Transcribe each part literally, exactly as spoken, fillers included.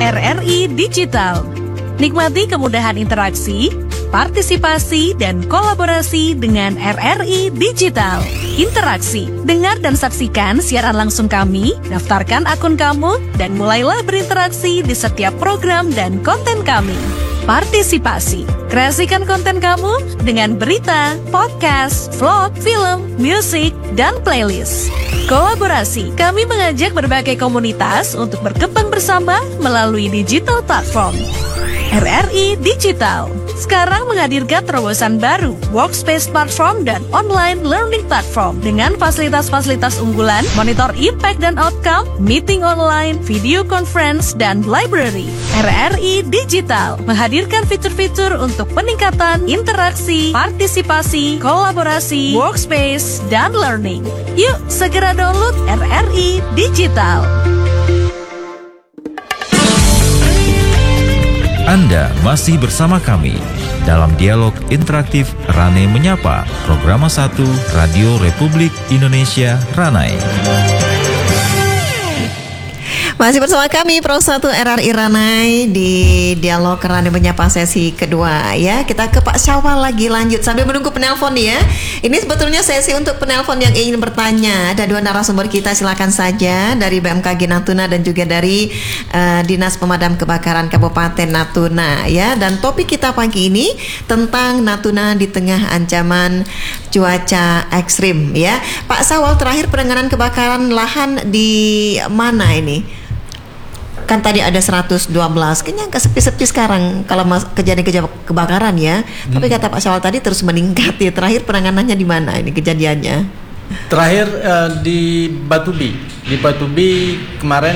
R R I Digital. Nikmati kemudahan interaksi, partisipasi, dan kolaborasi dengan R R I Digital. Interaksi, dengar dan saksikan siaran langsung kami, daftarkan akun kamu, dan mulailah berinteraksi di setiap program dan konten kami. Partisipasi, kreasikan konten kamu dengan berita, podcast, vlog, film, musik, dan playlist. Kolaborasi, kami mengajak berbagai komunitas untuk berkembang bersama melalui digital platform. R R I Digital sekarang menghadirkan terobosan baru, workspace platform dan online learning platform dengan fasilitas-fasilitas unggulan, monitor impact dan outcome, meeting online, video conference, dan library. R R I Digital menghadirkan fitur-fitur untuk peningkatan interaksi, partisipasi, kolaborasi, workspace, dan learning. Yuk, segera download R R I Digital. Anda masih bersama kami dalam dialog interaktif Rane Menyapa, Programa satu Radio Republik Indonesia Ranai. Masih bersama kami Pro satu R R I Ranai di dialog Rane Menyapa sesi kedua ya. Kita ke Pak Syawal lagi lanjut sambil menunggu penelpon ya. Ini sebetulnya sesi untuk penelpon yang ingin bertanya. Ada dua narasumber kita, silakan saja dari B M K G Natuna dan juga dari uh, Dinas Pemadam Kebakaran Kabupaten Natuna ya. Dan topik kita pagi ini tentang Natuna di tengah ancaman cuaca ekstrim ya. Pak Syawal, terakhir penanganan kebakaran lahan di mana ini? Kan tadi ada seratus dua belas, kayaknya agak sepi-sepi sekarang kalau mas, kejadian kebakaran ya. Hmm. Tapi kata Pak Syawal tadi terus meningkat ya. Terakhir penanganannya di mana ini kejadiannya? Terakhir uh, di Batubi. Di Batubi kemarin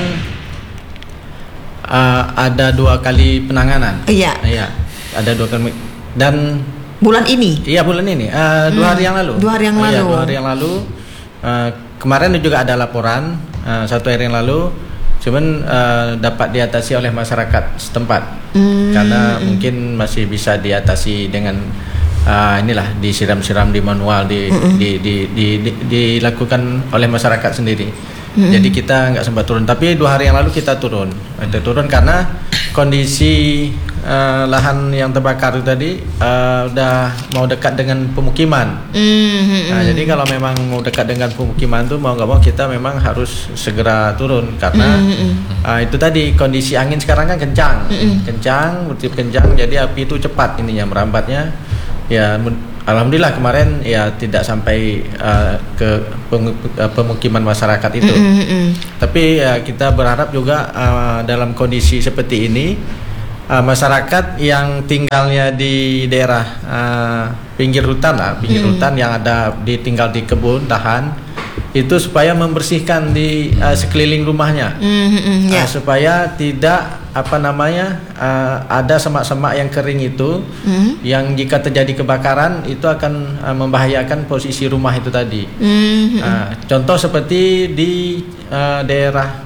uh, ada dua kali penanganan. Iya. Iya, ada dua kali. Dan bulan ini? Iya, bulan ini. Uh, dua hmm. hari yang lalu. Dua hari yang lalu. Iya, dua hari yang lalu. Uh, kemarin juga ada laporan uh, satu hari yang lalu. Cuman uh, dapat diatasi oleh masyarakat setempat mm. karena mm. mungkin masih bisa diatasi dengan uh, inilah disiram-siram di manual di, mm. di, di, di, di, dilakukan oleh masyarakat sendiri. Mm. Jadi kita nggak sempat turun. Tapi dua hari yang lalu kita turun. Kita turun karena kondisi uh, lahan yang terbakar itu tadi uh, udah mau dekat dengan pemukiman. Mm-hmm. Nah, jadi kalau memang mau dekat dengan pemukiman tuh mau nggak mau kita memang harus segera turun karena mm-hmm. uh, itu tadi kondisi angin sekarang kan kencang, mm-hmm. kencang, bertiup kencang. Jadi api itu cepat ininya merambatnya. Ya, alhamdulillah kemarin ya tidak sampai uh, ke pemukiman masyarakat itu. Mm-hmm. Tapi ya kita berharap juga uh, dalam kondisi seperti ini uh, masyarakat yang tinggalnya di daerah uh, pinggir hutan lah, pinggir mm-hmm. hutan yang ada ditinggal di kebun tahan itu supaya membersihkan di uh, sekeliling rumahnya, mm-hmm, yeah. uh, supaya tidak apa namanya uh, ada semak-semak yang kering itu, mm-hmm. yang jika terjadi kebakaran itu akan uh, membahayakan posisi rumah itu tadi. Mm-hmm. Uh, contoh seperti di uh, daerah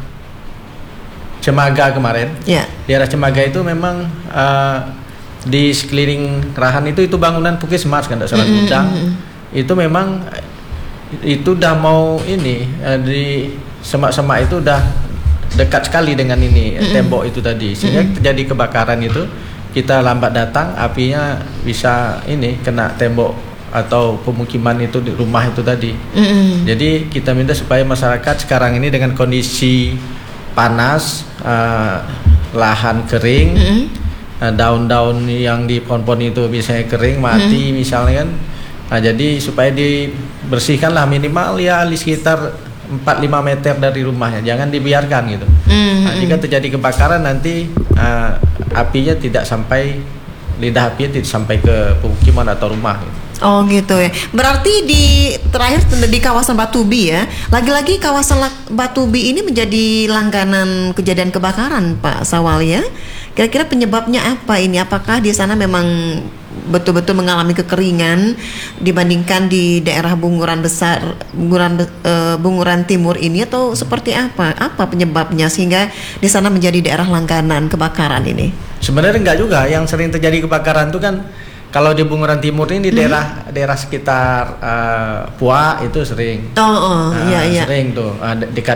Cemaga kemarin, yeah. daerah Cemaga itu memang uh, di sekeliling Rahan itu itu bangunan Puskesmas kan tidak salah mm-hmm. gudang, itu memang itu udah mau ini uh, di semak-semak itu udah dekat sekali dengan ini mm-hmm. tembok itu tadi sehingga mm-hmm. terjadi kebakaran itu kita lambat datang apinya bisa ini kena tembok atau pemukiman itu di rumah itu tadi. Mm-hmm. Jadi kita minta supaya masyarakat sekarang ini dengan kondisi panas, uh, lahan kering, mm-hmm. uh, daun-daun yang di pohon-pohon itu biasanya kering mati mm-hmm. misalnya kan. Nah, jadi supaya dibersihkanlah minimal ya di sekitar empat sampai lima meter dari rumahnya, jangan dibiarkan gitu. Mm-hmm. Nah, jika terjadi kebakaran nanti uh, apinya tidak sampai lidah apinya tidak sampai ke pemukiman atau rumah gitu. Oh gitu ya. Berarti di terakhir di kawasan Batubi ya. Lagi-lagi kawasan Batubi ini menjadi langganan kejadian kebakaran Pak Syawal ya. Kira-kira penyebabnya apa ini? Apakah di sana memang betul-betul mengalami kekeringan dibandingkan di daerah Bunguran Besar, Bunguran uh, Bunguran Timur ini atau seperti apa? Apa penyebabnya sehingga di sana menjadi daerah langganan kebakaran ini? Sebenarnya enggak juga. Yang sering terjadi kebakaran itu kan kalau di Bunguran Timur ini di hmm. daerah daerah sekitar uh, Pua itu sering. Oh, oh uh, iya iya. Sering tuh uh, dekat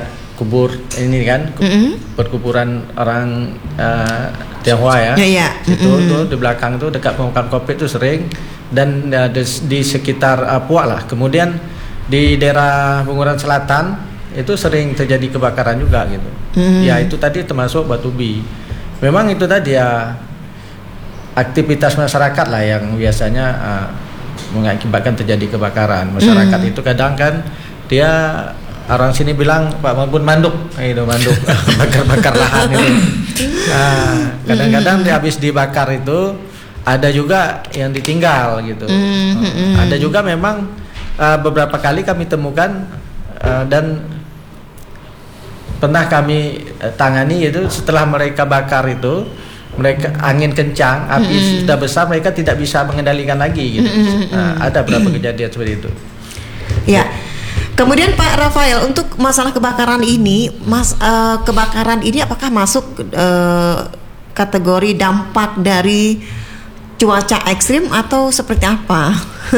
kubur ini kan, Mm-mm. perkuburan orang uh, Tionghoa ya. Ya, ya. Itu Mm-mm. tuh di belakang tuh dekat pemukiman kopi itu sering, dan uh, di, di sekitar uh, Puak lah. Kemudian di daerah Bunguran Selatan itu sering terjadi kebakaran juga gitu. Mm. Ya itu tadi termasuk batu ubi. Memang itu tadi ya aktivitas masyarakat lah yang biasanya uh, mengakibatkan terjadi kebakaran. Masyarakat Mm. itu kadang kan dia orang sini bilang Pak Mampun manduk, itu manduk bakar-bakar lahan itu. Nah, kadang-kadang dia habis dibakar itu ada juga yang ditinggal gitu. Mm-hmm. Ada juga memang uh, beberapa kali kami temukan uh, dan pernah kami uh, tangani itu setelah mereka bakar itu, mereka angin kencang, api Mm-hmm. sudah besar, mereka tidak bisa mengendalikan lagi gitu. Mm-hmm. Nah, ada beberapa kejadian seperti itu. Ya. Kemudian Pak Rafael, untuk masalah kebakaran ini, mas eh, kebakaran ini apakah masuk eh, kategori dampak dari cuaca ekstrim atau seperti apa?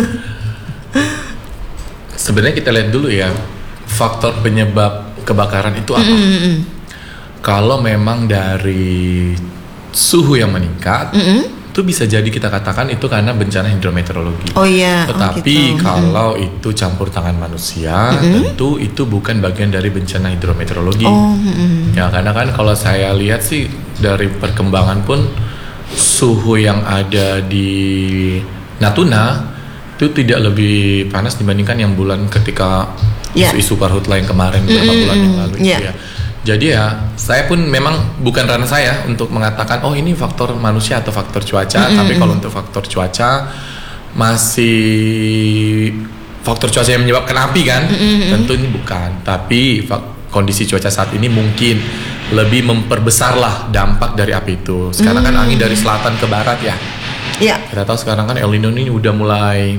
Sebenarnya kita lihat dulu ya, faktor penyebab kebakaran itu apa. Mm-mm. Kalau memang dari suhu yang meningkat, Mm-mm. itu bisa jadi kita katakan itu karena bencana hidrometeorologi. Oh iya. Tetapi oh gitu. kalau itu campur tangan manusia, Mm-mm. tentu itu bukan bagian dari bencana hidrometeorologi. Oh, mm-mm. Ya karena kan kalau saya lihat sih dari perkembangan pun suhu yang ada di Natuna itu tidak lebih panas dibandingkan yang bulan ketika Yeah. isu-isu Karhutla yang kemarin beberapa Mm-mm. bulan yang lalu Yeah. itu ya. Jadi ya, saya pun memang bukan ranah saya untuk mengatakan oh ini faktor manusia atau faktor cuaca. Mm-hmm. Tapi kalau untuk faktor cuaca masih faktor cuaca yang menyebabkan api kan, Mm-hmm. tentu ini bukan. Tapi fak- kondisi cuaca saat ini mungkin lebih memperbesarlah dampak dari api itu. Sekarang kan angin dari selatan ke barat ya. Ya. Kita tahu sekarang kan El Nino ini udah mulai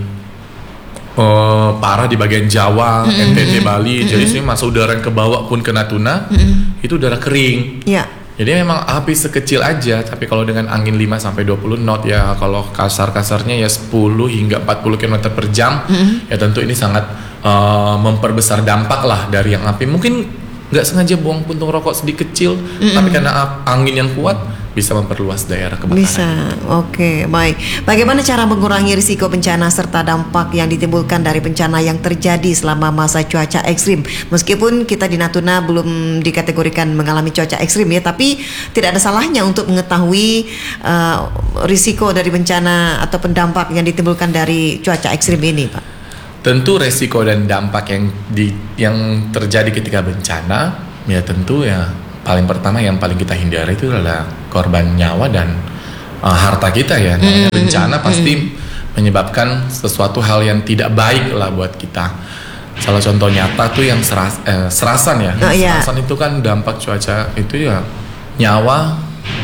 Uh, parah di bagian Jawa, Mm-hmm. N T T, Bali. Mm-hmm. Jadi sini masa udara yang ke bawah pun ke Natuna, mm-hmm. itu udara kering. Ya. Jadi memang api sekecil aja, tapi kalau dengan angin lima sampai dua puluh knot ya, kalau kasar-kasarnya ya sepuluh hingga empat puluh kilometer per jam, Mm-hmm. ya tentu ini sangat uh, memperbesar dampak lah dari yang api. Mungkin nggak sengaja buang puntung rokok sedikit kecil, mm-hmm. tapi karena ap- angin yang kuat bisa memperluas daerah kebakaran. Bisa, oke, baik. Bagaimana cara mengurangi risiko bencana serta dampak yang ditimbulkan dari bencana yang terjadi selama masa cuaca ekstrim? Meskipun kita di Natuna belum dikategorikan mengalami cuaca ekstrim ya, tapi tidak ada salahnya untuk mengetahui uh, risiko dari bencana atau pendampak yang ditimbulkan dari cuaca ekstrim ini, Pak. Tentu resiko dan dampak yang di yang terjadi ketika bencana, ya tentu ya paling pertama yang paling kita hindari itu adalah korban nyawa dan uh, harta kita ya. Namanya bencana pasti menyebabkan sesuatu hal yang tidak baik lah buat kita. Salah contoh nyata tuh yang seras, eh, serasan ya. Oh, iya. Serasan itu kan dampak cuaca itu ya nyawa,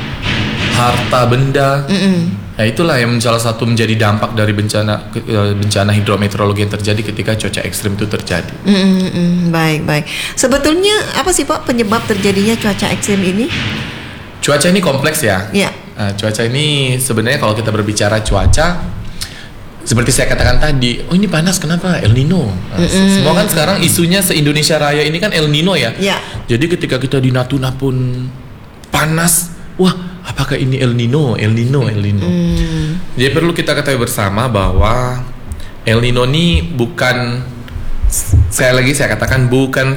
harta benda. Mm-mm. Ya itulah yang salah satu menjadi dampak dari bencana eh, bencana hidrometeorologi yang terjadi ketika cuaca ekstrim itu terjadi. Mm-mm. Baik, baik. Sebetulnya apa sih Pak penyebab terjadinya cuaca ekstrim ini? Cuaca ini kompleks ya. Ya. Nah, cuaca ini sebenarnya kalau kita berbicara cuaca, seperti saya katakan tadi, oh ini panas kenapa? El Nino. Nah, semua kan sekarang isunya se-Indonesia Raya ini kan El Nino ya. Ya. Jadi ketika kita di Natuna pun panas, wah apakah ini El Nino? El Nino, El Nino. Hmm. Jadi perlu kita ketahui bersama bahwa El Nino ini bukan, saya lagi saya katakan bukan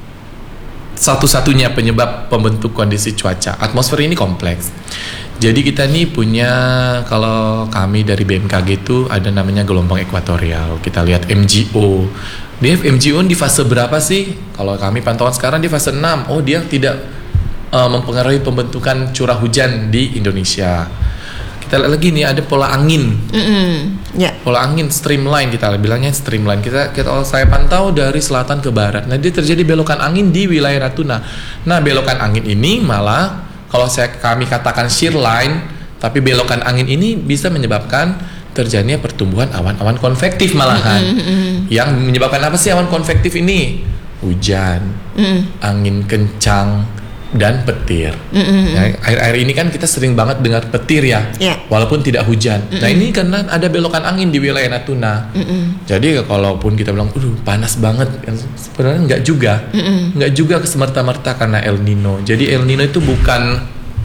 satu-satunya penyebab pembentuk kondisi cuaca. Atmosfer ini kompleks. Jadi kita nih punya, kalau kami dari B M K G itu ada namanya gelombang ekuatorial. Kita lihat M G O. Dia M G O di fase berapa sih? Kalau kami pantauan sekarang di fase enam. Oh dia tidak uh, mempengaruhi pembentukan curah hujan di Indonesia. Kita lihat lagi nih ada pola angin. Mm-mm. Ya. Pola angin streamline, kita bilangnya streamline. Kita kita kalau saya pantau dari selatan ke barat. Nah, dia terjadi belokan angin di wilayah Natuna. Nah, belokan angin ini malah kalau saya kami katakan shear line, tapi belokan angin ini bisa menyebabkan terjadinya pertumbuhan awan-awan konvektif malahan. Mm-mm. Yang menyebabkan apa sih awan konvektif ini? Hujan, Mm. angin kencang, dan petir. Mm-hmm. Ya, air-air ini kan kita sering banget dengar petir ya, yeah. walaupun tidak hujan. Mm-hmm. Nah ini karena ada belokan angin di wilayah Natuna. Mm-hmm. Jadi kalaupun kita bilang, "Aduh, panas banget," sebenarnya nggak juga, mm-hmm. nggak juga semerta-merta karena El Nino. Jadi El Nino itu bukan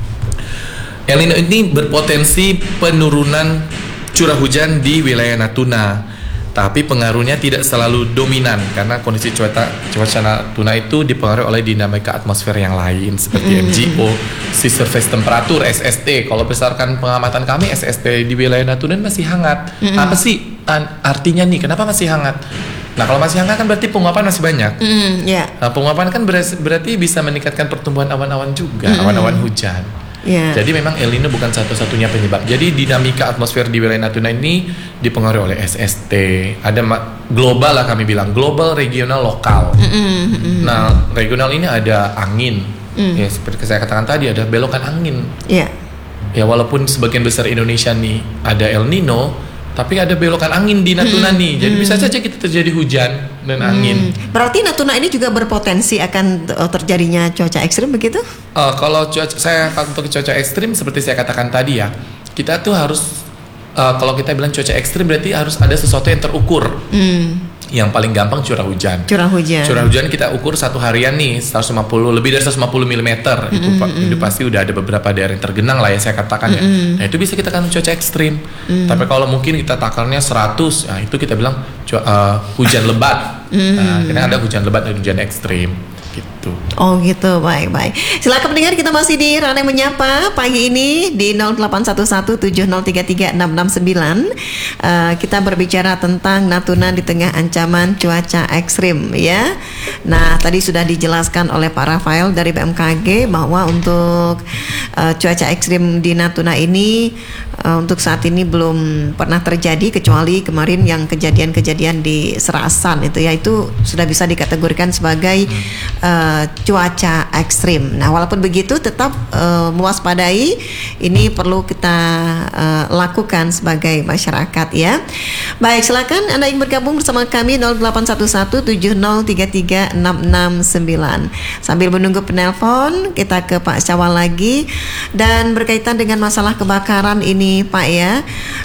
El Nino ini berpotensi penurunan curah hujan di wilayah Natuna. Tapi pengaruhnya tidak selalu dominan karena kondisi cuaca cuaca Natuna itu dipengaruhi oleh dinamika atmosfer yang lain seperti mm-hmm. M G O, sea surface temperature S S T. Kalau berdasarkan pengamatan kami S S T di wilayah Natuna masih hangat. Mm-hmm. Apa sih artinya nih? Kenapa masih hangat? Nah kalau masih hangat kan berarti penguapan masih banyak. Mm-hmm. Yeah. Nah, penguapan kan berarti bisa meningkatkan pertumbuhan awan-awan juga, mm-hmm. awan-awan hujan. Yeah. Jadi memang El Nino bukan satu-satunya penyebab. Jadi dinamika atmosfer di wilayah Natuna ini dipengaruhi oleh S S T. Ada ma- global lah kami bilang, global, regional, lokal. Mm-hmm. Nah, regional ini ada angin. Mm. Ya seperti saya katakan tadi ada belokan angin. Yeah. Ya walaupun sebagian besar Indonesia nih ada El Nino, tapi ada belokan angin di Natuna hmm, nih, jadi hmm. bisa saja kita terjadi hujan dan hmm. angin. Berarti Natuna ini juga berpotensi akan terjadinya cuaca ekstrim begitu? Uh, kalau cuaca, saya untuk cuaca ekstrim seperti saya katakan tadi ya, kita tuh harus uh, kalau kita bilang cuaca ekstrim berarti harus ada sesuatu yang terukur. Hmm. Yang paling gampang curah hujan. Curah hujan. Curah hujan kita ukur satu harian nih seratus lima puluh lebih dari seratus lima puluh milimeter. Mm-hmm. Itu, itu pasti udah ada beberapa daerah yang tergenang lah ya saya katakan mm-hmm. ya. Nah itu bisa kita kan cuaca ekstrim. Mm-hmm. Tapi kalau mungkin kita takarnya seratus, nah itu kita bilang cu- uh, hujan lebat. Mm-hmm. Nah, karena ada hujan lebat dan hujan ekstrim. Gitu. Oh gitu, baik-baik. Silakan pendengar, kita masih di Ranai Menyapa pagi ini di nol delapan satu satu tujuh nol tiga tiga enam enam sembilan. Uh, kita berbicara tentang Natuna di tengah ancaman cuaca ekstrim ya. Nah, tadi sudah dijelaskan oleh Pak Rafael dari B M K G bahwa untuk uh, cuaca ekstrim di Natuna ini uh, untuk saat ini belum pernah terjadi kecuali kemarin yang kejadian-kejadian di Serasan itu ya, itu sudah bisa dikategorikan sebagai Uh, cuaca ekstrim. Nah, walaupun begitu tetap uh, mewaspadai ini perlu kita uh, lakukan sebagai masyarakat ya. Baik, silakan Anda yang bergabung bersama kami nol delapan satu satu tujuh nol tiga tiga enam enam sembilan. Sambil menunggu penelpon, kita ke Pak Syawal lagi dan berkaitan dengan masalah kebakaran ini Pak ya.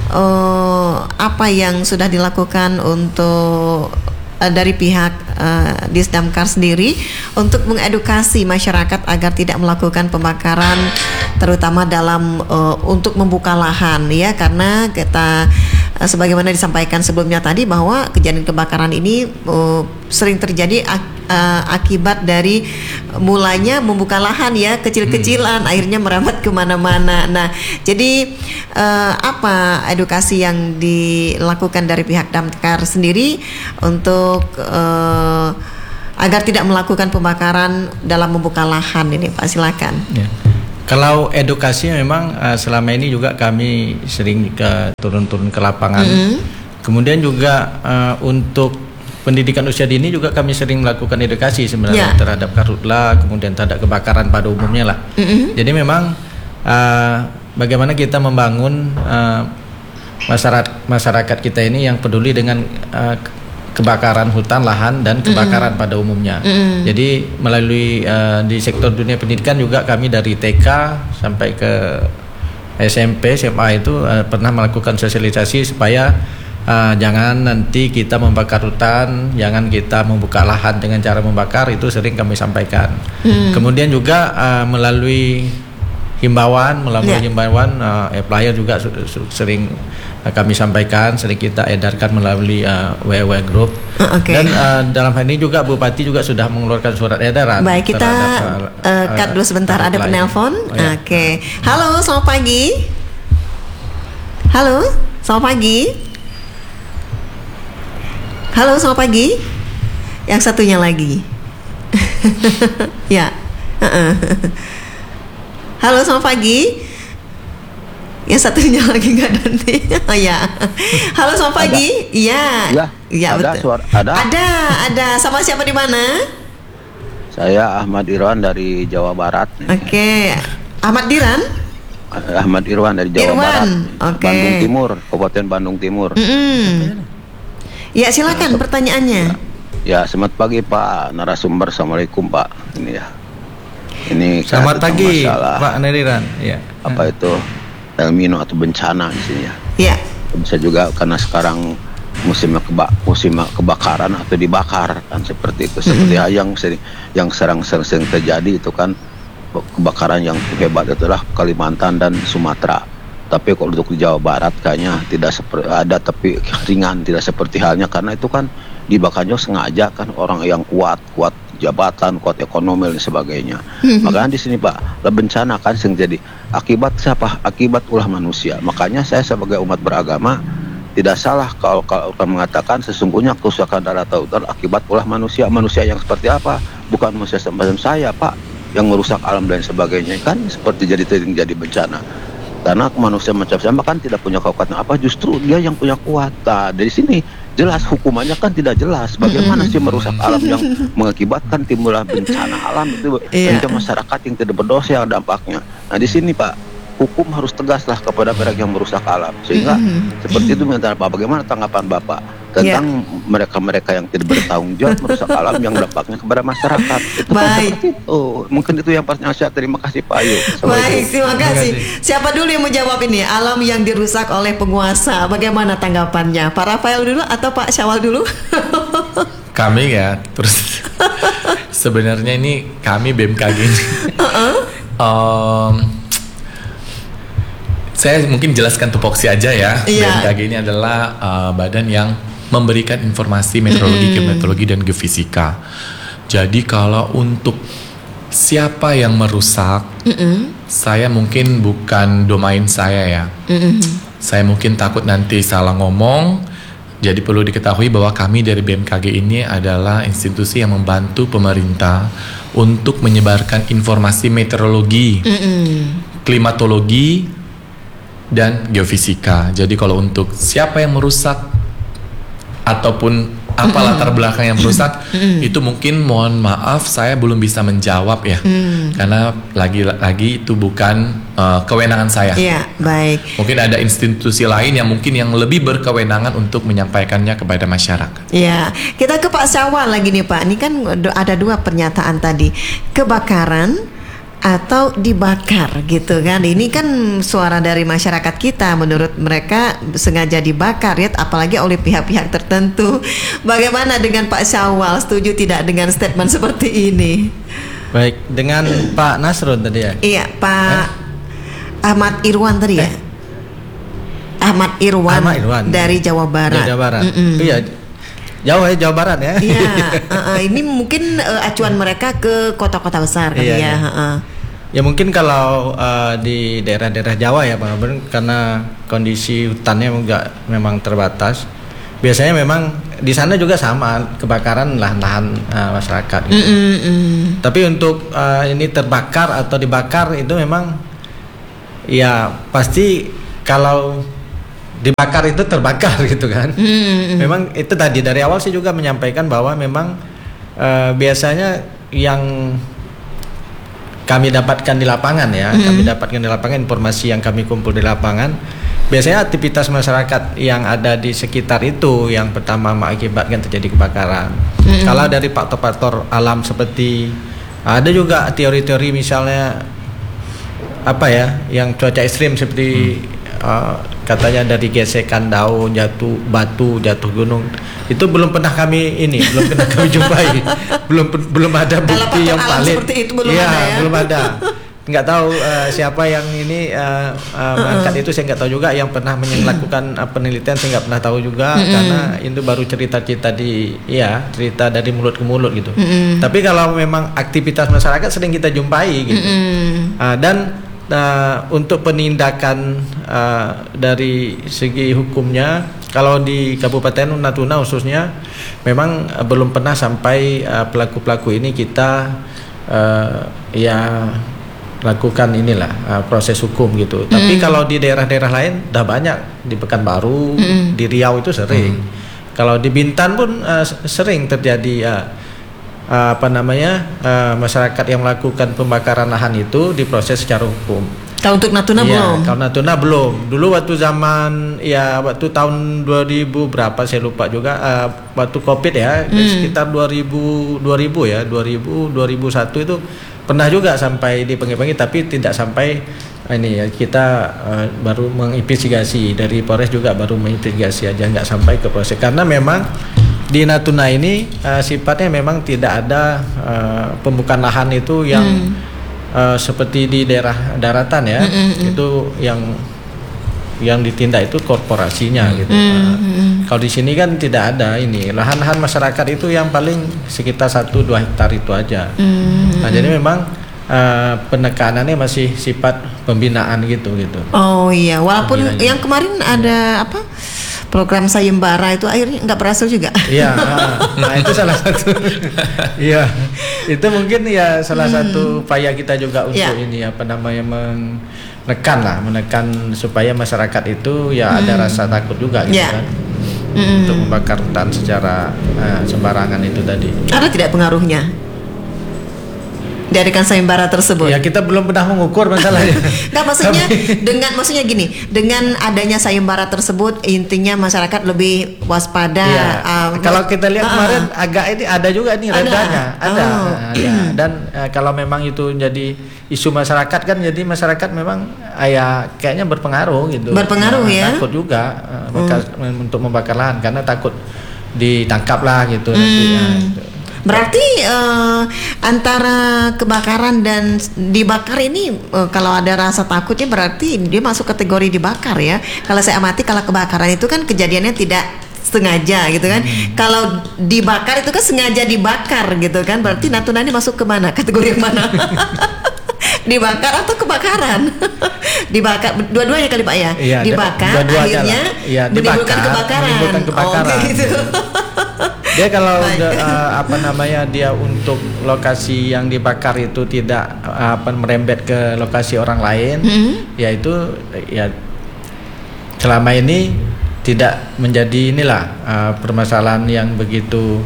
Uh, apa yang sudah dilakukan untuk dari pihak uh, Disdamkar sendiri untuk mengedukasi masyarakat agar tidak melakukan pembakaran, terutama dalam uh, untuk membuka lahan ya, karena kita uh, sebagaimana disampaikan sebelumnya tadi bahwa kejadian kebakaran ini uh, sering terjadi ak- uh, akibat dari mulanya membuka lahan ya, kecil-kecilan hmm. akhirnya merambat kemana-mana. Nah, jadi uh, apa edukasi yang dilakukan dari pihak Damkar sendiri untuk uh, agar tidak melakukan pembakaran dalam membuka lahan ini Pak, silakan. Ya. Kalau edukasi memang uh, selama ini juga kami sering ke turun-turun ke lapangan. Mm-hmm. Kemudian juga uh, untuk pendidikan usia dini juga kami sering melakukan edukasi sebenarnya yeah. terhadap karhutla, kemudian terhadap kebakaran pada umumnya lah. Mm-hmm. Jadi memang uh, bagaimana kita membangun uh, masyarakat masyarakat kita ini yang peduli dengan uh, kebakaran hutan, lahan dan kebakaran mm-hmm. pada umumnya. Mm-hmm. Jadi melalui uh, di sektor dunia pendidikan juga kami dari T K sampai ke S M P, S M A itu uh, pernah melakukan sosialisasi supaya Uh, jangan nanti kita membakar hutan, jangan kita membuka lahan dengan cara membakar, itu sering kami sampaikan. Hmm. Kemudian juga uh, melalui himbauan, melalui yeah. himbauan uh, e-flyer juga su- su- sering uh, kami sampaikan, sering kita edarkan melalui uh, W W group. Uh, okay. Dan uh, dalam hal ini juga Bupati juga sudah mengeluarkan surat edaran. Baik, kita terhadap, uh, uh, cut dulu sebentar, ada penelpon. Oh, ya. Oke, okay. Halo, selamat pagi. Halo, selamat pagi. Halo, selamat pagi. Yang satunya lagi. Ya. Uh-uh. Halo, selamat pagi. Yang satunya lagi nggak ada nih. Oh ya. Halo, selamat pagi. Iya. Ya, ya, ada betul. Suara, ada. Ada, ada. Sama siapa di mana? Saya Ahmad Irwan dari Jawa Barat. Oke. Okay. Ahmad Diran? Ahmad Irwan dari Jawa Irwan. Barat. Oke. Okay. Bandung Timur, Kabupaten Bandung Timur. Mm-hmm. Ya, silakan nah, pertanyaannya. Ya, selamat pagi Pak narasumber. Assalamualaikum Pak. Ini ya. Ini Selamat tentang pagi, masalah Pak Neriran. Ya. apa itu El Nino atau bencana di sini ya. Ya. Bisa juga karena sekarang musim keba musim kebakaran atau dibakar kan seperti itu. Seperti Mm-hmm. yang sering yang sering-sering terjadi itu kan kebakaran yang hebat itulah Kalimantan dan Sumatera. Tapi kalau untuk di Jawa Barat kayaknya tidak seperti ada tapi ringan, tidak seperti halnya karena itu kan dibakarnya sengaja kan orang yang kuat, kuat jabatan, kuat ekonomi dan sebagainya. Mhm. Makanya di sini Pak, bencana kan yang jadi akibat siapa? Akibat ulah manusia. Makanya saya sebagai umat beragama tidak salah kalau kalau akan mengatakan sesungguhnya kerusakan darah lautan akibat ulah manusia. Manusia yang seperti apa? Bukan manusia semacam saya Pak, yang merusak alam dan sebagainya kan seperti jadi jadi bencana. Karena manusia macam saya kan tidak punya kekuatan apa, justru dia yang punya kuat. Nah, dari sini jelas hukumannya kan tidak jelas. Bagaimana sih merusak alam yang mengakibatkan timbullah bencana alam itu Iya. untuk masyarakat yang tidak berdosa yang dampaknya. Nah di sini Pak, hukum harus tegaslah kepada pihak yang merusak alam. Sehingga seperti itu minta Pak. Bagaimana tanggapan Bapak tentang mereka-mereka yang tidak bertanggung jawab merusak alam yang dampaknya kepada masyarakat? Itu kan Baik. seperti itu. Mungkin itu yang pastinya saya terima kasih Pak Ayu. Baik, terima kasih. kasih. Siapa dulu yang menjawab ini? Alam yang dirusak oleh penguasa. Bagaimana tanggapannya? Pak Rafael dulu atau Pak Syawal dulu? Kami ya, terus sebenarnya ini kami B M K G ini. Em, saya mungkin jelaskan tupoksi aja ya. Iya. B M K G ini adalah uh, badan yang memberikan informasi meteorologi, geometeorologi dan geofisika. Jadi kalau untuk siapa yang merusak, saya mungkin bukan domain saya ya. Saya mungkin takut nanti salah ngomong. Jadi perlu diketahui bahwa kami dari B M K G ini adalah institusi yang membantu pemerintah untuk menyebarkan informasi meteorologi, klimatologi, dan geofisika. Jadi kalau untuk siapa yang merusak ataupun apa latar belakang yang merusak, itu mungkin mohon maaf saya belum bisa menjawab ya, karena lagi-lagi itu bukan uh, kewenangan saya. Iya, baik. Mungkin ada institusi lain yang mungkin yang lebih berkewenangan untuk menyampaikannya kepada masyarakat. Ya, kita ke Pak Syawal lagi nih Pak. Ini kan do- ada dua pernyataan tadi, kebakaran atau dibakar gitu kan. Ini kan suara dari masyarakat kita, menurut mereka sengaja dibakar ya, apalagi oleh pihak-pihak tertentu. Bagaimana dengan Pak Syawal? Setuju tidak dengan statement seperti ini? Baik, dengan Pak Nasrun tadi ya. Iya, Pak Ahmad Irwan tadi ya. Ahmad Irwan, Ahmad Irwan. dari Jawa Barat. Jawa Barat. Mm-mm. Iya. Jauh ya Jawa Barat ya. Iya, uh, uh, ini mungkin uh, acuan mereka ke kota-kota besar kali Iya, ya. iya. uh, uh. Ya mungkin kalau uh, di daerah-daerah Jawa ya Pak Robin, karena kondisi hutannya juga memang terbatas. Biasanya memang di sana juga sama kebakaran lahan-lahan uh, masyarakat gitu. Mm, mm, mm. Tapi untuk uh, ini terbakar atau dibakar itu memang ya pasti kalau dibakar itu terbakar gitu kan. Mm, mm, mm. Memang itu tadi dari awal sih juga menyampaikan bahwa memang uh, biasanya yang kami dapatkan di lapangan ya, Mm-hmm. kami dapatkan di lapangan informasi yang kami kumpul di lapangan. Biasanya aktivitas masyarakat yang ada di sekitar itu yang pertama mengakibatkan terjadi kebakaran. Mm-hmm. Kalau dari faktor-faktor alam seperti ada juga teori-teori misalnya apa ya, yang cuaca ekstrim seperti uh, katanya dari gesekan daun, jatuh batu, jatuh gunung. Itu belum pernah kami ini, belum pernah kami jumpai. belum belum ada Dalam bukti faktor yang alam valid. seperti itu belum Iya, ada ya? belum ada. Nggak tahu uh, siapa yang ini uh, uh, mengangkat itu, saya nggak tahu juga. Yang pernah melakukan uh, penelitian saya nggak pernah tahu juga, karena itu baru cerita-cerita di, ya cerita dari mulut ke mulut gitu. Tapi kalau memang aktivitas masyarakat sering kita jumpai gitu. Uh, dan uh, untuk penindakan uh, dari segi hukumnya, kalau di Kabupaten Natuna khususnya, memang uh, belum pernah sampai uh, pelaku-pelaku ini kita uh, ya lakukan inilah uh, proses hukum gitu. Mm. Tapi kalau di daerah-daerah lain udah banyak, di Pekanbaru, mm. di Riau itu sering. Mm. Kalau di Bintan pun uh, sering terjadi uh, uh, apa namanya uh, masyarakat yang melakukan pembakaran lahan itu diproses secara hukum. Kalau untuk Natuna Iya, belum? Kalau Natuna belum. Dulu waktu zaman ya waktu tahun dua ribu berapa saya lupa juga, uh, waktu Covid ya, Hmm. sekitar dua ribu dua ribu ya, dua ribu dua ribu satu itu pernah juga sampai dipanggil-panggil tapi tidak sampai ini ya, kita uh, baru menginvestigasi, dari Polres juga baru menginvestigasi aja, nggak sampai ke proses, karena memang di Natuna ini uh, sifatnya memang tidak ada uh, pembukaan lahan itu yang hmm. uh, seperti di daerah daratan ya, hmm, hmm, itu yang yang ditindak itu korporasinya hmm. gitu. Hmm. Uh, kalau di sini kan tidak ada ini, lahan-lahan masyarakat itu yang paling sekitar satu dua hektar itu aja. Hmm. Nah jadi memang Uh, penekanannya masih sifat pembinaan gitu gitu. Oh iya, walaupun Pembinaan. Yang kemarin ada apa program sayembara itu akhirnya nggak berhasil juga. Iya, nah itu salah satu. Iya, itu mungkin ya salah hmm. satu upaya kita juga untuk ya. ini apa namanya menekan lah, menekan supaya masyarakat itu ya hmm. ada rasa takut juga gitu ya. kan. Hmm. Untuk membakar hutan secara uh, sembarangan itu tadi. Ada tidak pengaruhnya dari kan sayembara tersebut? Ya kita belum pernah mengukur masalahnya. Nggak, maksudnya dengan maksudnya gini, dengan adanya sayembara tersebut intinya masyarakat lebih waspada. Ya, um, kalau kita lihat uh, kemarin agak ini ada juga nih redanya, ada, ada, oh. ada. Dan uh, kalau memang itu jadi isu masyarakat kan, jadi masyarakat memang uh, ya kayaknya berpengaruh gitu. Berpengaruh uh, ya. Takut juga uh, bakar, hmm. untuk membakar lahan karena takut ditangkap lah gitu. Hmm. Nanti, uh, gitu. Berarti uh, antara kebakaran dan dibakar ini uh, kalau ada rasa takutnya berarti dia masuk kategori dibakar ya. Kalau saya amati, kalau kebakaran itu kan kejadiannya tidak sengaja gitu kan. Hmm. Kalau dibakar itu kan sengaja dibakar gitu kan. Berarti Natuna ini masuk ke mana? Kategori yang mana? Dibakar atau kebakaran? Dibakar, dua-duanya kali Pak ya. Iya, dibakar dua-dua akhirnya ya, menimbulkan kebakaran. Menimbulkan kebakaran. Oh, gitu. Dia kalau udah, uh, apa namanya dia untuk lokasi yang dibakar itu tidak uh, apa merembet ke lokasi orang lain, hmm. ya itu ya selama ini tidak menjadi inilah uh, permasalahan yang begitu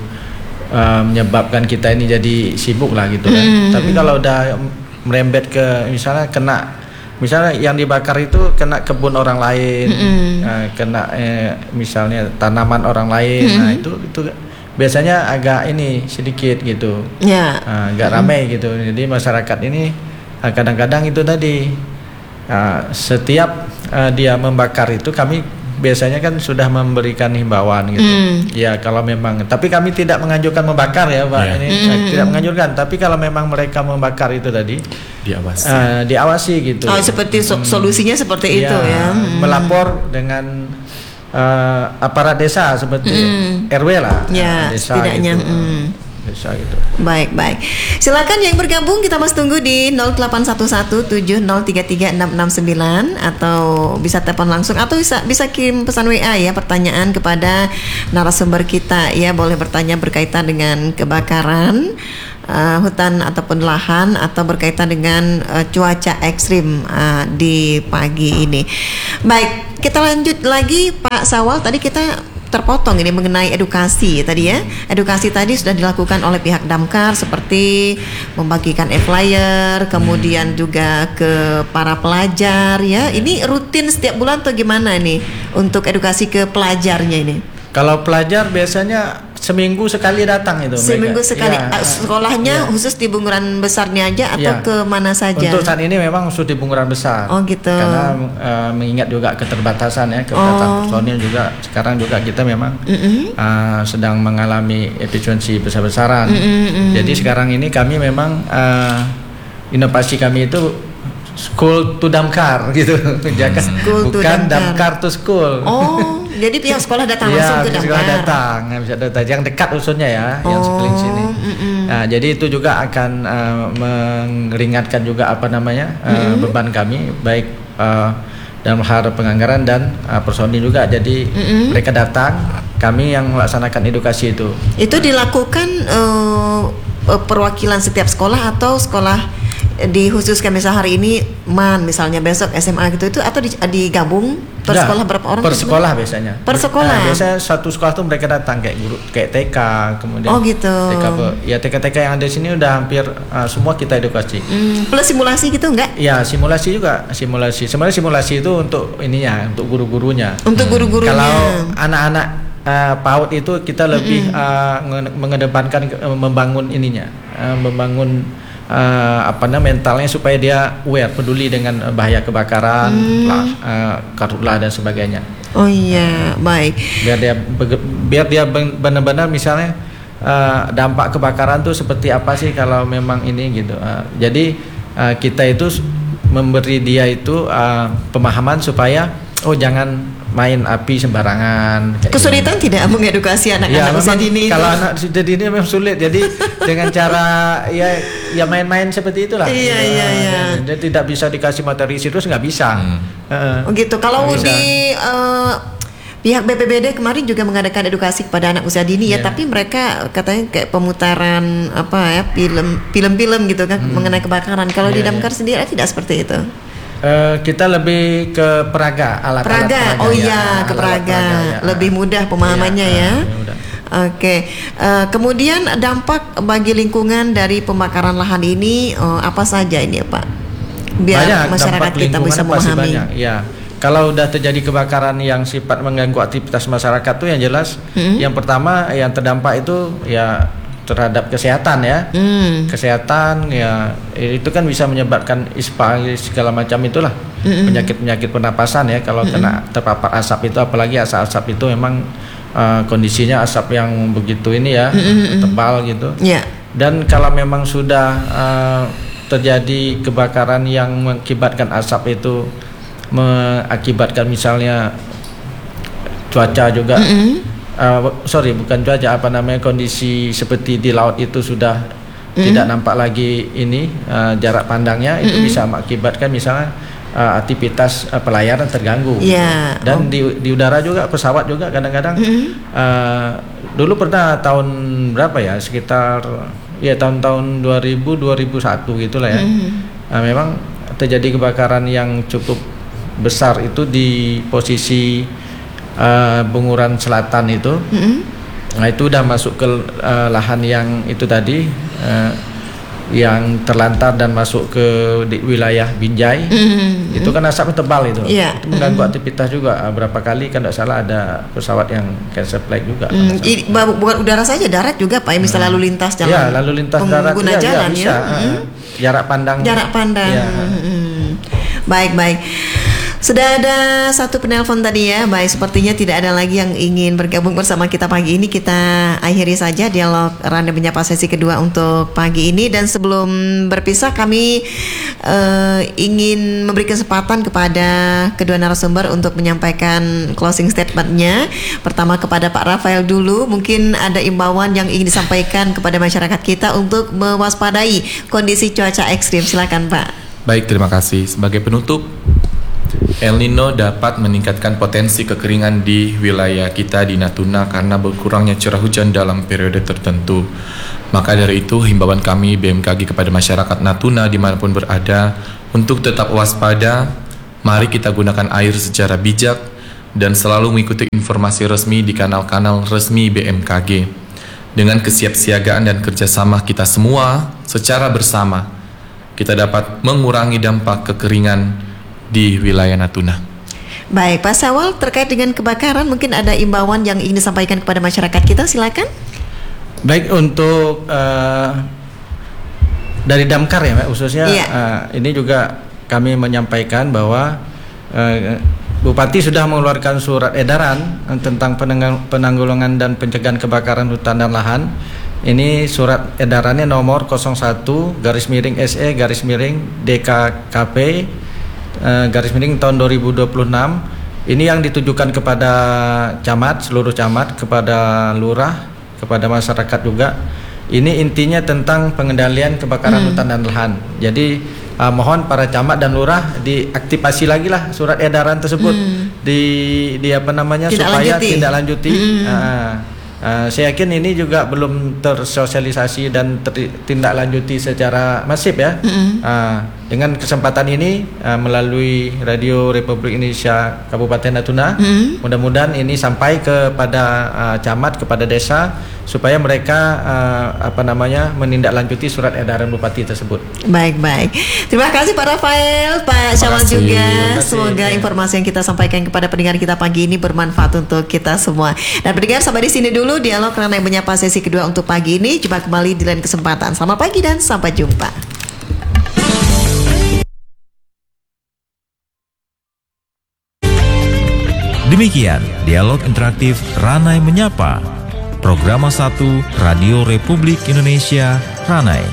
uh, menyebabkan kita ini jadi sibuk lah gitu kan. Hmm. Tapi kalau udah merembet ke misalnya kena misalnya yang dibakar itu kena kebun orang lain, mm-hmm. uh, kena eh, misalnya tanaman orang lain, mm-hmm. nah itu itu biasanya agak ini sedikit gitu, yeah. uh, agak mm-hmm. ramai gitu. Jadi masyarakat ini uh, kadang-kadang itu tadi uh, setiap uh, dia membakar itu kami biasanya kan sudah memberikan himbauan gitu. Mm. Ya kalau memang, tapi kami tidak menganjurkan membakar ya Pak. Yeah. Ini mm. tidak menganjurkan. Tapi kalau memang mereka membakar itu tadi diawasi, uh, diawasi gitu. Oh seperti so- solusinya seperti ya, itu ya. Mm. Melapor dengan uh, aparat desa seperti mm. R W lah. Ya, uh, desa setidaknya. gitu. Mm. Desa gitu. Baik, baik. Silakan yang bergabung, kita masih tunggu di nol delapan satu satu tujuh nol tiga tiga enam enam sembilan atau bisa telepon langsung atau bisa bisa kirim pesan W A ya, pertanyaan kepada narasumber kita ya, boleh bertanya berkaitan dengan kebakaran uh, hutan ataupun lahan atau berkaitan dengan uh, cuaca ekstrim uh, di pagi ini. Baik, kita lanjut lagi Pak Sawal, tadi kita terpotong ini mengenai edukasi tadi ya. Edukasi tadi sudah dilakukan oleh pihak Damkar seperti membagikan e-flyer, kemudian juga ke para pelajar ya. Ini rutin setiap bulan atau gimana nih untuk edukasi ke pelajarnya ini? Kalau pelajar biasanya seminggu sekali datang itu. Seminggu mereka. sekali. Ya, sekolahnya ya. Khusus di Bunguran Besarnya aja atau ya. Ke mana saja? Untuk saat ini memang khusus di Bunguran Besar. Oh gitu. Karena uh, mengingat juga keterbatasan ya, keterbatasan oh. personil juga. Sekarang juga kita memang uh, sedang mengalami efisiensi besar-besaran. Mm-mm. Jadi sekarang ini kami memang uh, inovasi kami itu school to damkar gitu. Jangan bukan damkar to school. Oh. Jadi pihak sekolah datang ya, langsung ke damkar. Sekolah datang, bisa datang yang dekat usulnya ya, oh, yang sekeliling sini. Nah, jadi itu juga akan uh, meringankan juga apa namanya uh, beban kami, baik uh, dalam hal penganggaran dan uh, personil juga. Jadi mm-mm. mereka datang, kami yang melaksanakan edukasi itu. Itu dilakukan uh, perwakilan setiap sekolah atau sekolah dikhususkan, misal hari ini M A N misalnya, besok S M A gitu itu, atau digabung per nah, sekolah berapa orang? Per sekolah biasanya. Per sekolah. Nah, biasanya satu sekolah tuh mereka datang kayak guru, kayak T K, kemudian. Oh gitu. T K, ya T K-T K yang ada di sini udah hampir uh, semua kita edukasi. Hmm, plus simulasi gitu enggak? Ya simulasi juga, simulasi. Sebenarnya simulasi itu untuk ininya, untuk guru-gurunya. Untuk guru-gurunya. Kalau anak-anak uh, PAUD itu kita lebih mm-hmm. uh, mengedepankan uh, membangun ininya, uh, membangun uh, apa namanya mentalnya supaya dia aware, peduli dengan bahaya kebakaran, hmm. lah, uh, karhutlah dan sebagainya. Oh iya, baik. Biar dia biar dia benar-benar misalnya uh, dampak kebakaran tuh seperti apa sih kalau memang ini gitu. Uh, jadi uh, kita itu memberi dia itu uh, pemahaman supaya oh jangan main api sembarangan. Kesulitan gitu. Tidak mengedukasi anak-anak ya, usia dini kalau itu. anak sudah dini memang sulit. Jadi dengan cara ya ya main-main seperti itulah. Iya gitu. iya iya. Dia tidak bisa dikasih materi serius, nggak bisa. Hmm. Uh, oh gitu. Kalau di uh, pihak B P B D kemarin juga mengadakan edukasi kepada anak usia dini yeah. ya, tapi mereka katanya kayak pemutaran apa ya film film-film gitu kan hmm. mengenai kebakaran. Kalau yeah, di Damkar yeah. sendiri tidak seperti itu. Uh, kita lebih ke peraga, alat-alat peraga. peraga. Oh ya, iya, ke peraga. Ya. Lebih mudah pemahamannya ya. ya. Oke. Okay. Uh, kemudian dampak bagi lingkungan dari pembakaran lahan ini uh, apa saja ini ya Pak? Biar banyak, masyarakat kita bisa memahami. Ya. Kalau udah terjadi kebakaran yang sifat mengganggu aktivitas masyarakat tuh yang jelas, hmm. yang pertama yang terdampak itu ya terhadap kesehatan ya, hmm. kesehatan ya itu kan bisa menyebabkan ispa segala macam itulah, hmm. penyakit-penyakit pernapasan ya kalau hmm. kena terpapar asap itu, apalagi asap-asap itu memang uh, kondisinya asap yang begitu ini ya hmm. tebal gitu, yeah. dan kalau memang sudah uh, terjadi kebakaran yang mengakibatkan asap itu mengakibatkan misalnya cuaca juga mm-hmm. uh, sorry bukan cuaca apa namanya kondisi seperti di laut itu sudah mm-hmm. tidak nampak lagi ini uh, jarak pandangnya mm-hmm. itu bisa mengakibatkan misalnya uh, aktivitas uh, pelayaran terganggu yeah. dan oh. di di udara juga pesawat juga kadang-kadang mm-hmm. uh, dulu pernah tahun berapa ya sekitar ya tahun-tahun dua ribu dua ribu satu gitulah ya mm-hmm. uh, memang terjadi kebakaran yang cukup besar itu di posisi uh, Bunguran Selatan itu, mm-hmm. nah itu udah masuk ke uh, lahan yang itu tadi uh, yang terlantar dan masuk ke di wilayah Binjai, mm-hmm. itu kan asapnya tebal itu, yeah. itu mengganggu mm-hmm. aktivitas juga. Uh, berapa kali kan tidak salah ada pesawat yang cancel flight juga. Mm, i, bukan udara saja, darat juga Pak, misalnya hmm. lalu lintas jalan, ya, lalu lintas darat, pengguna ya, jalan ya, bisa. ya, Uh, mm-hmm. jarak pandang, jarak pandang, ya. mm-hmm. baik baik. Sudah ada satu penelpon tadi ya. Baik, sepertinya tidak ada lagi yang ingin bergabung bersama kita pagi ini. Kita akhiri saja dialog Randa Menyapa sesi kedua untuk pagi ini. Dan sebelum berpisah kami uh, ingin memberi kesempatan kepada kedua narasumber untuk menyampaikan closing statementnya. Pertama kepada Pak Rafael dulu. Mungkin ada imbauan yang ingin disampaikan kepada masyarakat kita untuk mewaspadai kondisi cuaca ekstrim. Silakan Pak. Baik, terima kasih. Sebagai penutup, El Nino dapat meningkatkan potensi kekeringan di wilayah kita di Natuna karena berkurangnya curah hujan dalam periode tertentu. Maka dari itu, himbauan kami B M K G kepada masyarakat Natuna dimanapun berada untuk tetap waspada. Mari kita gunakan air secara bijak dan selalu mengikuti informasi resmi di kanal-kanal resmi B M K G. Dengan kesiapsiagaan dan kerjasama kita semua secara bersama, kita dapat mengurangi dampak kekeringan di wilayah Natuna. Baik, Pak Syawal, terkait dengan kebakaran mungkin ada imbauan yang ingin disampaikan kepada masyarakat kita, silakan. Baik, untuk uh, dari Damkar ya Mbak, khususnya yeah. uh, ini juga kami menyampaikan bahwa uh, Bupati sudah mengeluarkan surat edaran tentang penanggung- penanggulangan dan pencegahan kebakaran hutan dan lahan. Ini surat edarannya nomor nol satu garis miring S E garis miring D K K P Uh, garis miring tahun dua ribu dua puluh enam. Ini yang ditujukan kepada camat, seluruh camat, kepada lurah, kepada masyarakat juga. Ini intinya tentang pengendalian kebakaran hmm. hutan dan lahan. Jadi uh, mohon para camat dan lurah diaktifasi lagi lah surat edaran tersebut, hmm. di di apa namanya tidak supaya lanjuti. tidak lanjuti. Hmm. Uh, Uh, saya yakin ini juga belum tersosialisasi dan tertindaklanjuti secara masif ya. Mm-hmm. Uh, dengan kesempatan ini uh, melalui Radio Republik Indonesia Kabupaten Natuna, mm-hmm. mudah-mudahan ini sampai kepada uh, camat, kepada desa supaya mereka uh, apa namanya menindaklanjuti surat edaran bupati tersebut. Baik baik. Terima kasih Pak Rafael, Pak Syawal juga. Semoga ya. informasi yang kita sampaikan kepada pendengar kita pagi ini bermanfaat untuk kita semua. Dan pendengar sampai di sini dulu dialog Randa Menyapa sesi kedua untuk pagi ini. Jumpa kembali di lain kesempatan. Selamat pagi dan sampai jumpa. Demikian Dialog Interaktif Ranai Menyapa, Programa satu Radio Republik Indonesia Ranai.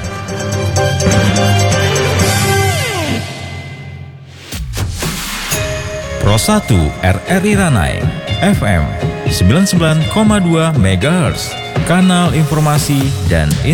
Pro satu R R I Ranai F M sembilan puluh sembilan koma dua megahertz, kanal informasi dan